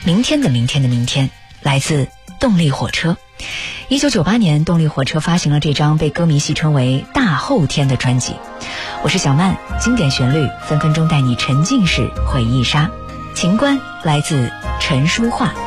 明天的明天的明天，来自动力火车。1998年，动力火车发行了这张被歌迷戏称为大后天的专辑。我是小曼，经典旋律分分钟带你沉浸式回忆杀。情关来自陈淑桦。